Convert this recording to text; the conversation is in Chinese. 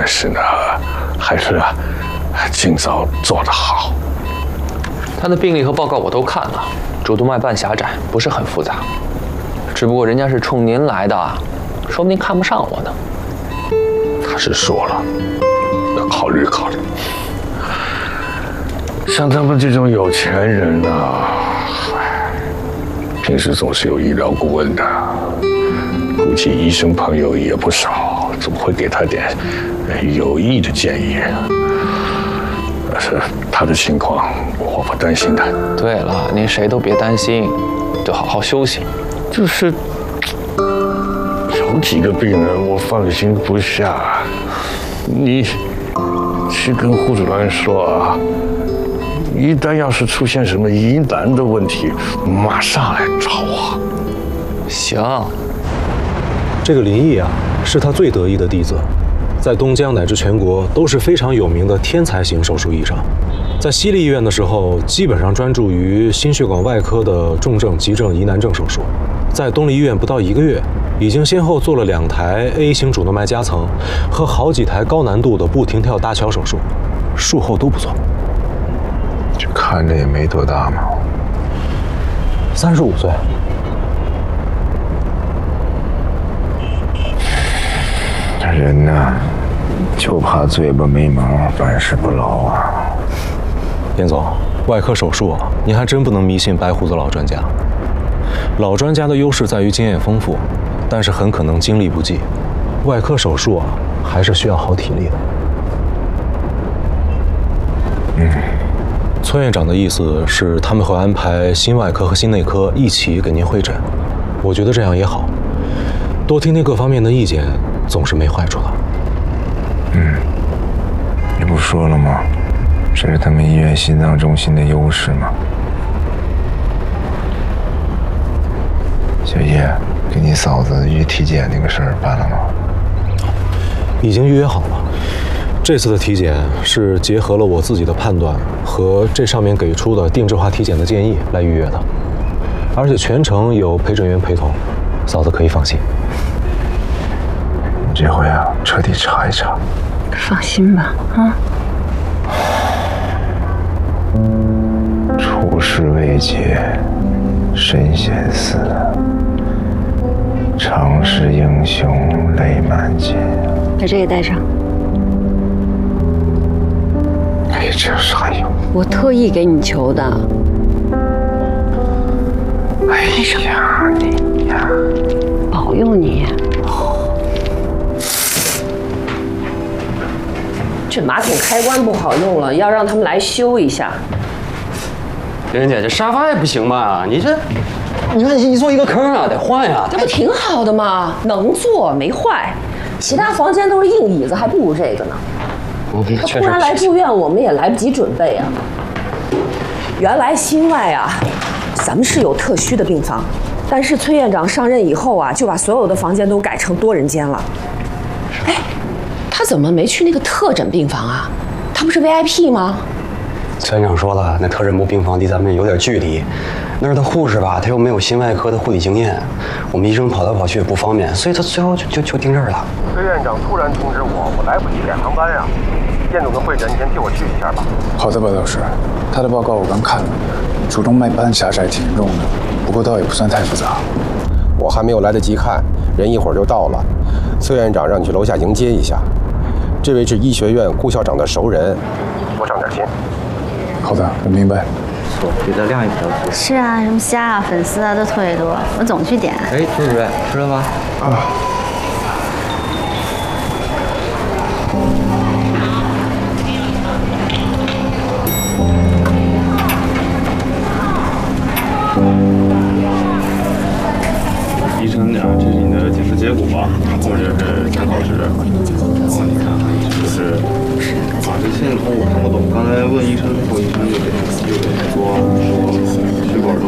但是呢，还是尽早做得好。 他的病历和报告我都看了，主动脉瓣狭窄，不是很复杂。只不过人家是冲您来的，说不定看不上我呢。 他是说了，要考虑考虑。像他们这种有钱人啊，平时总是有医疗顾问的，估计医生朋友也不少，总会给他点有益的建议。但是他的情况我不担心的。 对了，您谁都别担心，就好好休息。 就是有几个病人我放心不下，你去跟护主任说啊，一旦要是出现什么疑难的问题，马上来找我。 行。 这个林毅啊，是他最得意的弟子，在东江乃至全国都是非常有名的天才型手术医生。在西丽医院的时候，基本上专注于心血管外科的重症、急症、疑难症手术。在东丽医院不到1个月，已经先后做了2台 A 型主动脉夹层和好几台高难度的不停跳搭桥手术，术后都不错。 这看着也没多大嘛 ，35岁。 这人呢，就怕嘴巴没毛，办事不牢啊。 严总，外科手术啊，您还真不能迷信白胡子老专家。老专家的优势在于经验丰富，但是很可能精力不济。外科手术啊，还是需要好体力的。村院长的意思是，他们会安排心外科和心内科一起给您会诊。我觉得这样也好，多听听各方面的意见，总是没坏处的。 你不说了吗？这是他们医院心脏中心的优势吗？小叶，给你嫂子预体检那个事儿办了吗？ 已经预约好了。这次的体检是结合了我自己的判断和这上面给出的定制化体检的建议来预约的，而且全程有陪诊员陪同，嫂子可以放心。 你这回啊，彻底查一查。 放心吧，啊。 出师未捷身先死，常使英雄泪满襟。 把这个带上。 哎呀，这有啥用？ 我特意给你求的。 哎呀，你呀， 保佑你。 这马桶开关不好用了，要让他们来修一下。 玲玲姐，这沙发也不行吧？你看一坐一个坑啊，得换呀。 这不挺好的吗？能坐没坏，其他房间都是硬椅子，还不如这个呢。他突然来住院，我们也来不及准备啊。原来心外啊，咱们是有特需的病房，但是崔院长上任以后啊，就把所有的房间都改成多人间了。哎，他怎么没去那个特诊病房啊？他不是 VIP 吗？ 崔院长说了，那特诊部病房离咱们有点距离，那儿的护士吧，他又没有心外科的护理经验，我们医生跑来跑去也不方便，所以他最后就定这儿了。 崔院长突然通知我来不及赶航班啊。店总的会诊，你先替我去一下吧。 好的，白老师，他的报告我刚看了，主动脉瓣狭窄挺严重的，不过倒也不算太复杂。 我还没有来得及看，人一会儿就到了。崔院长让你去楼下迎接一下。这位是医学院顾校长的熟人，多长点心。 好的，我明白。 给他亮一条。 是啊，什么虾啊、粉丝啊都特别多，我总去点。 哎，朱主任吃了吗？ 啊。 医生讲，这是你的检测结果吧，或者是参考值。然后你看看，就是这线头我看不懂。刚才问医生之后，医生就给说血管